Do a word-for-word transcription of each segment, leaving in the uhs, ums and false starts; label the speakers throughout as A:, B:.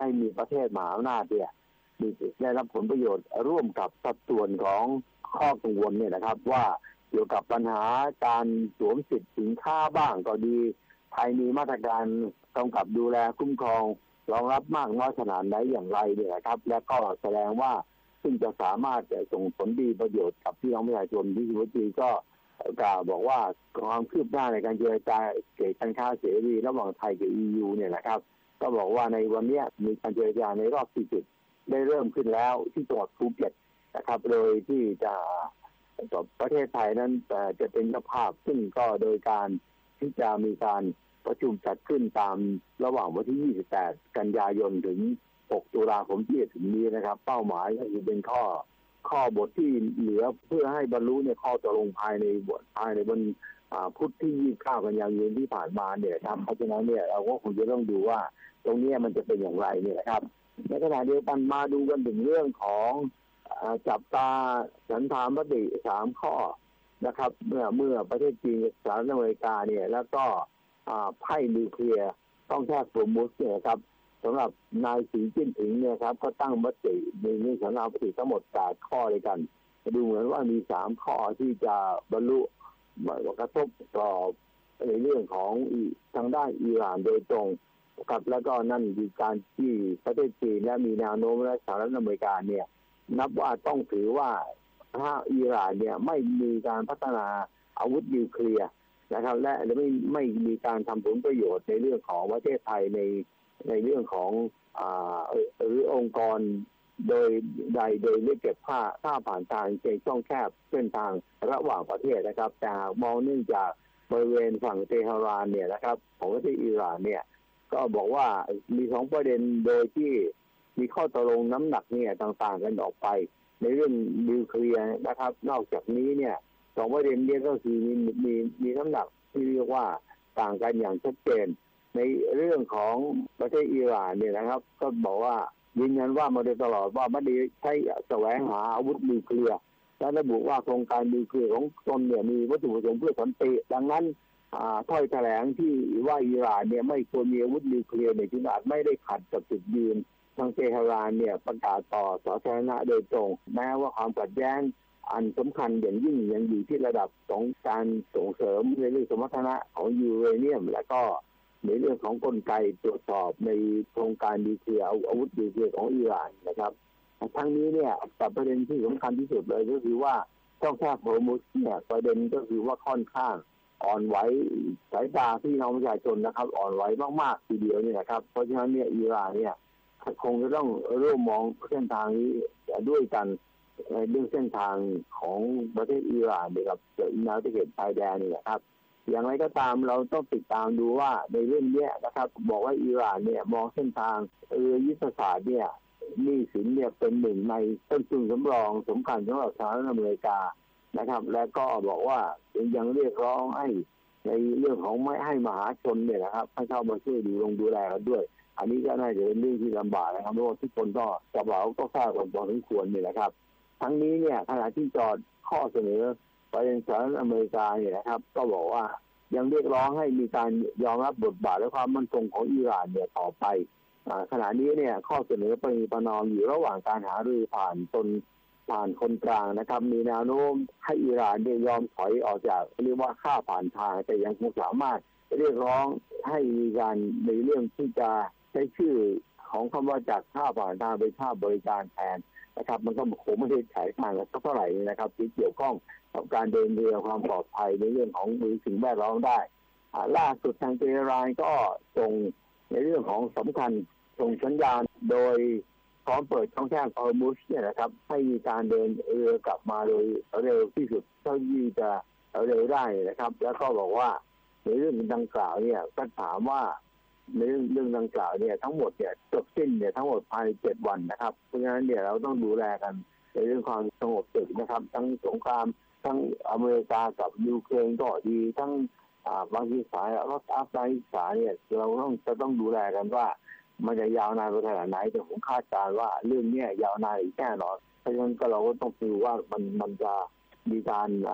A: ให้มีประเทศมหาอำนาจเนี่ยได้รับผลประโยชน์ร่วมกับสัดส่วนของข้อกังวลเนี่ยนะครับว่าเกี่ยวกับปัญหาการสวมสิทธิสินค้าบ้างก็ดีไทยมีมาตรการกำกับดูแลคุ้มครองรองรับมากน้อยขนาดไหนอย่างไรเนี่ยนะครับและก็แสดงว่าซึ่งจะสามารถจะส่งผลดีประโยชน์กับพี่น้องประชาชนที่สุวจีก็กล่าวบอกว่าความคืบหน้าในการเจรจาเกี่ยวกับการค้าเสรีระหว่างไทยกับ อี ยู เนี่ยนะครับก็บอกว่าในวันนี้มีการเจรจาในรอบที่สิบได้เริ่มขึ้นแล้วที่จังหวัดภูเก็ตนะครับโดยที่จะประเทศไทยนั้นจะเป็นเจ้าภาพซึ่งก็โดยการที่จะมีการประชุมจัดขึ้นตามระหว่างวันที่ยี่สิบแปดกันยายนถึงหกตุลาคมที่จะถึงนี้นะครับเป้าหมายก็คือเป็นข้อข้อบทที่เหลือเพื่อให้บรรลุในข้อตกลงภายในบทภายในวันพุธที่ยี่สิบเก้ากันยายนที่ผ่านมาเนี่ยครับเพราะฉะนั้นเนี่ยเราก็คงจะต้องดูว่าตรงนี้มันจะเป็นอย่างไรเนี่ยนะครับในขณะเดียวกันมาดูกันถึงเรื่องของจับตาสันธามติสามข้อนะครับเมื่อเมื่อประเทศจีนสหรัฐอเมริกาเนี่ยแล้วก็ไพ่นิวเคลียร์ต้องแทรกโปรโมสเนี่ยครับสำหรับนายสีจิ้นผิงเนี่ยครับก็ตั้งมติในเรื่องสันธามติทั้งหมดแปดข้อด้วยกันดูเหมือนว่ามีสามข้อที่จะบรรลุกระทบต่อในเรื่องของทางด้านอิหร่านโดยตรงกับแล้วก็นั่นคือการที่ประเทศจีนและมีแนวโน้มและสหรัฐอเมริกาเนี่ยนับว่าต้องถือว่าถ้าอิหร่านเนี่ยไม่มีการพัฒนาอาวุธนิวเคลียร์นะครับและไม่ไม่มีการทำผลประโยชน์ในเรื่องของประเทศไทยในในเรื่องของอ่าหรือองค์กรโดยใดโดยไม่เก็บค่าค่าผ่านทางในช่องแคบเส้นทางระหว่างประเทศนะครับแต่มองเนื่องจากบริเวณฝั่งเตหะรานเนี่ยนะครับของประเทศอิหร่านเนี่ยก็บอกว่ามีสองประเด็นโดยที่มีข้อตกลงน้ำหนักเนี่ยต่างๆกันออกไปในเรื่องนิวเคลียร์นะครับนอกจากนี้เนี่ยสองประเด็นนี้ก็คือมีมีมีน้ำหนักที่เรียกว่าต่างกันอย่างชัดเจนในเรื่องของประเทศอิหร่านเนี่ยนะครับก็บอกว่ายืนยันว่ามาโดยตลอดว่าไม่ได้ใช้แสวงหาอาวุธนิวเคลียร์และระบุว่าโครงการนิวเคลียร์ของตนเนี่ยมีวัตถุประสงค์เพื่อสันติดังนั้นถ้อยแถลงที่ว่าอิหร่านเนี่ยไม่ควรมีอาวุธนิวเคลียร์ในที่อาจไม่ได้ขัดกับจุดยืนทางเตหะรานเนี่ยประกาศต่อสาธารณะโดยตรงแม้ว่าความขัดแย้งอันสำคัญอย่างยิ่งยังอยู่ที่ระดับของการส่งเสริมในเรื่องสมรรถนะของยูเรเนียมและก็ในเรื่องของกลไกตรวจสอบในโครงการนิวเคลียร์อาวุธนิวเคลียร์ของอิหร่านนะครับทั้งนี้เนี่ยประเด็นที่สำคัญที่สุดเลยก็คือว่าช่องแคบโฮอร์มุซเนี่ยประเด็นก็คือว่าค่อนข้างอ่อนไหวสายตาพี่น้องประชาชนนะครับอ่อนไหวมากๆทีเดียวนี่นะครับเพราะฉะนั้นเนี่ยอิหร่านเนี่ยคงจะต้องร่วมมองเส้นทางนี้ด้วยกันในเรื่องเส้นทางของประเทศอิหร่านกับแนวตะเข็บชายแดนนี่นะครับอย่างไรก็ตามเราต้องติดตามดูว่าในเรื่องนี้นะครับบอกว่าอิหร่านเนี่ยมองเส้นทางเรือยุทธศาสตร์เนี่ยหนี้สินเนี่ยเป็นหนึ่งในต้นทุนสำรองสำคัญสำหรับสหรัฐอเมริกานะครับและก็บอกว่ายังเรียกร้องให้ในเรื่องของไม่ให้มหาชนเนี่ยนะครับให้เข้ามาช่วยดูลงดูแลกันด้วยอันนี้ก็น่าจะเป็นเรื่องที่ลำบากนะครับเพราะว่าทุกคนก็จะบอกก็ทราบกันพอสมควรนี่แหละครับทั้งนี้เนี่ยขณะที่จอดข้อเสนอประเด็นสหรัฐอเมริกาเนี่ยนะครับก็บอกว่ายังเรียกร้องให้มีการยอมรับบทบาทและความมั่นคงของอิหร่านเนี่ยต่อไปขณะนี้เนี่ยข้อเสนอประนีประนอมอยู่ระหว่างการหารือผ่านตนผ่านคนกลางนะครับมีแนวโน้มให้อิหร่านเนี่ยยอมถอยออกจากเรียกว่าค่าผ่านทางแต่ยังคงสามารถเรียกร้องให้มีการในเรื่องที่จะใช้ชื่อของคำว่าจากค่าผ่านทางเป็นค่าบริการแทนนะครับมันก็คงไม่ได้ใช้ทางสักเท่าไหร่นะครับที่เกี่ยวข้องกับการเดินเรือความปลอดภัยในเรื่องของมือสิ่งแวดล้อมได้ล่าสุดทางเตหะรานก็ส่งในเรื่องของสำคัญส่งสัญญาณโดยพร้อมเปิดช่องแคบฮอร์มุซเนี่ยนะครับให้มีการเดินเรือกลับมาโดยเร็วที่สุดเท่าที่จะเร็วได้นะครับแล้วก็บอกว่าในเรื่องดังกล่าวเนี่ยก็ถามว่าในเรื่องเรื่องดังกล่าวเนี่ยทั้งหมดเนี่ยจบสิ้นเนี่ยทั้งหมดภายในเจ็ดวันนะครับเพราะฉะนั้นเนี่ยเราต้องดูแลกันในเรื่องความสงบสุขนะครับทั้งสงครามทั้งอเมริกากับยูเครนก็ดีทั้งบางทีสายรัฐอัฟกานิสถานเนี่ยเราต้องจะต้องดูแลกันว่ามันจะยาวนานไปขนาดไหนแต่ผมคาดการณ์ว่าเรื่องนี้ยาวนานอีกแน่นอนเพราะฉะนั้นก็เราก็ต้องดูว่ามันมันจะมีการ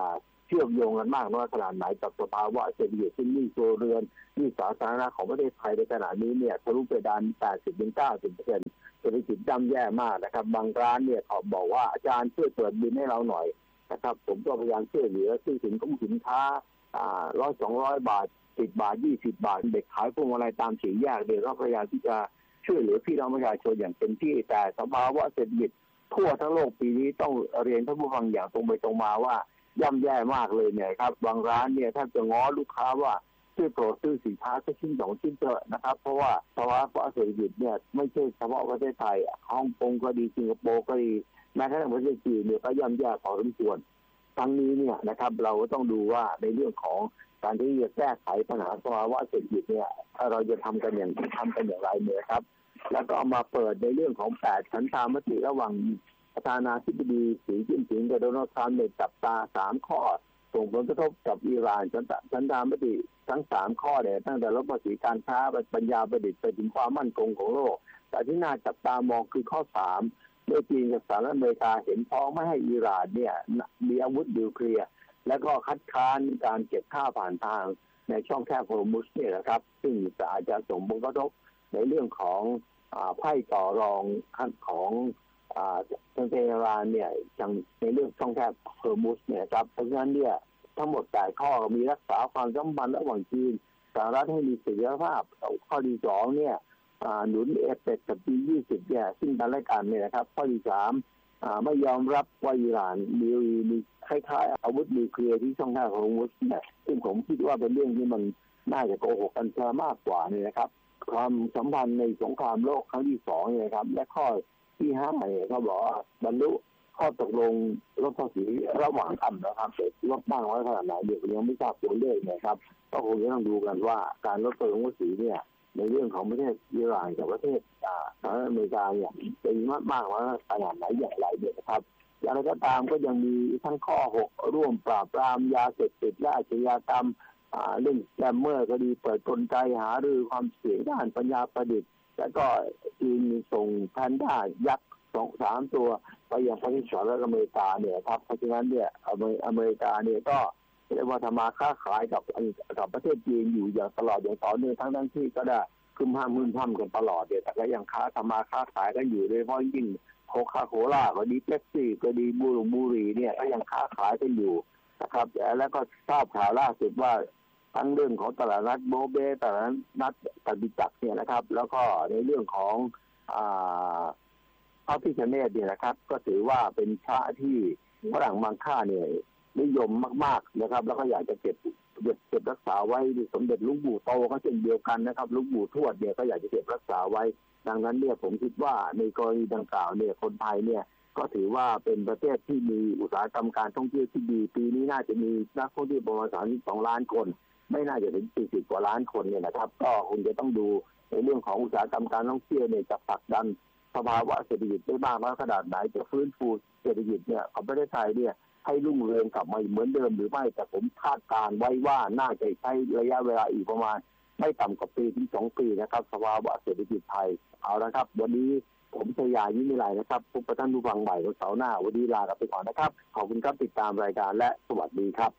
A: เชื่อมโยงกันมากน้อยขนาดไหนกับสภาวะเศรษฐกิจที่หนี้ครัวเรือนหนี้สาธารณะของประเทศไทยในขณะนี้เนี่ยทะลุไปด้าน แปดสิบถึงเก้าสิบเปอร์เซ็นต์ เศรษฐกิจย่ำแย่มากนะครับบางร้านเนี่ยเขาบอกว่าอาจารย์ช่วยเปิดบินให้เราหน่อยนะครับผมก็พยายามช่วยเหลือซื้อสินค้าสินค้าอ่าร้อยสองร้อยบาทสิบบาทยี่สิบบาทเด็กขายพวงมาลัยตามสี่แยกเด็กก็พยายามที่จะช่วยเหลือพี่น้องประชาชนอย่างเต็มที่แต่สภาวะเศรษฐกิจทั่วทั้งโลกปีนี้ต้องเรียนท่านผู้ฟังอย่างตรงไปตรงมาว่าย่ำแย่มากเลยเนี่ยครับบางร้านเนี่ยถ้าจะง้อลูกค้าว่าช่วยโปรดซื้อสินค้าสักชิ้นสองชิ้นเถอะนะครับเพราะว่าภาวะเศรษฐกิจเนี่ยไม่ใช่เฉพาะประเทศไทยฮ่องกงก็ดีสิงคโปร์ก็ดีแม้กระทั่งประเทศจีนเนี่ยก็ย่ำแย่พอสมควรทั้งนี้เนี่ยนะครับเราก็ต้องดูว่าในเรื่องของการที่จะแก้ไขปัญหาภาวะเศรษฐกิจเนี่ยเราจะทำกันอย่างทำกันอย่างไรเนี่ยครับแล้วก็เอามาเปิดในเรื่องของแปดฉันทามติระหว่างประธานาธิบดีสีจิ้นผิงกับโดนัลด์ทรัมป์เนี่ยจับตาสามข้อส่งผลกระทบกับอิหร่านฉันทามติทั้งสามข้อเนี่ยตั้งแต่ลดภาษีการค้าปัญญาประดิษฐ์ไปถึงความมั่นคงของโลกแต่ที่น่าจับตามองคือข้อสามเมื่อจีนกับสหรัฐอเมริกาเห็นพ้องไม่ให้อิหร่านเนี่ยมีอาวุธนิวเคลียร์และก็คัดค้านการเก็บค่าผ่านทางในช่องแคบฮอร์มุซเนี่ยนะครับซึ่งอาจจะส่งผลกระทบในเรื่องของไพ่ต่อรองของทางเทหะรานเนี่ยอย่างในเรื่องช่องแคบฮอร์มุซเนี่ยครับเพราะฉะนั้นเนี่ยทั้งหมดแปดข้อมีรักษาความสัมพันธ์ระหว่างจีนสหรัฐให้มีเสถียรภาพข้อที่สองเนี่ยหนุนเอเปกกับปียี่สิบเนี่ยซึ่งกันและกันเนี่ยนะครับข้อที่สามไม่ยอมรับว่าอิหร่านมีมีคล้ายๆอาวุธนิวเคลียร์ที่ช่องแคบฮอร์มุซเนี่ยซึ่งผมคิดว่าเป็นเรื่องที่มันน่าจะโกหกกันซะมากกว่านี่นะครับความสัมพันธ์ในสงครามโลกครั้งที่สองเนี่ยครับและข้อที่ห้าเนี่ยเขาบอกบรรลุข้อตกลงลดภาษีระหว่างกันนะครับแต่ลดบ้างน้อยขนาดไหนเดี๋ยวยังไม่ทราบตัวเลขนะครับก็คงจะต้องดูกันว่าการลดภาษีเนี่ยในเรื่องของประเทศอิหร่านกับประเทศสหรัฐอเมริกาเนี่ยเป็นมากมากว่าขนาดไหนอย่างไรเนี่ยนะครับอย่างไรก็ตามก็ยังมีทั้งข้อหกร่วมปราบปรามยาเสพติดและอาชญากรรมเรื่องแกมเมอร์ก็ดีเปิดกลไกหารือความเสี่ยงด้านปัญญาประดิษฐ์แล้วก็จีนส่งแพนด้ายักษ์สองสามตัวไปยังประเทศสหรัฐอเมริกาเนี่ยครับเพราะฉะนั้นเนี่ยอเมริกาเนี่ยก็เรียกว่าทำมาค้าขายกับกับประเทศจีนอยู่อย่างตลอดอย่างต่อเนื่องทั้งทั้งที่ก็ได้คึมห้ามมึนพ่ำกันตลอดเนี่ยแต่ก็ยังค้าทำมาค้าขายกันอยู่โดยเฉพาะยิ่งโคคาโคล่าก็ดีเป๊ปซี่ก็ดีบูรุบุรีเนี่ยก็ยังค้าขายกันอยู่นะครับแล้วก็ทราบข่าวล่าสุดว่าทั้งเรื่องของตลาดนัดโบเบ้ตลาดนัดปฏิจักรเนี่ยนะครับแล้วก็ในเรื่องของอ่าพระพิฆเนศเนี่ยนะครับก็ถือว่าเป็นพระที่ฝรั่งมังค่าเนี่ยนิยมมากๆนะครับแล้วก็อยากจะเก็บเก็บเก็บรักษาไว้สมเด็จหลวงปู่โตก็เช่นเดียวกันนะครับหลวงปู่ทวดเนี่ยก็อยากจะเก็บรักษาไว้ดังนั้นเนี่ยผมคิดว่าในกรณีดังกล่าวเนี่ยคนไทยเนี่ยก็ถือว่าเป็นประเทศที่มีอุตสาหกรรมการท่องเที่ยวที่ดีปีนี้น่าจะมีนักท่องเที่ยวประมาณสามสิบสองล้านคนไม่น่าจะถึงสี่สิบกว่าล้านคนเนี่ยนะครับก็คงจะต้องดูในเรื่องของอุตสาหกรรมการท่องเที่ยวเนี่ยจะผลักดันสภาวะเศรษฐกิจได้มากน้อยขนาดไหนจะฟื้นฟูเศรษฐกิจเนี่ยของประเทศไทยเนี่ยให้รุ่งเรืองกลับมาเหมือนเดิมหรือไม่แต่ผมคาดการไว้ว่าน่าจะใช้ระยะเวลาอีกประมาณไม่ต่ำกว่าปีถึงสองปีนะครับสภาวะเศรษฐกิจไทยเอาละครับวันนี้ผมชยายิ้มวิไลนะครับพบกับท่านผู้ฟังใหม่วันเสาร์หน้าวันนี้ลาไปก่อนนะครับขอบคุณครับติดตามรายการและสวัสดีครับ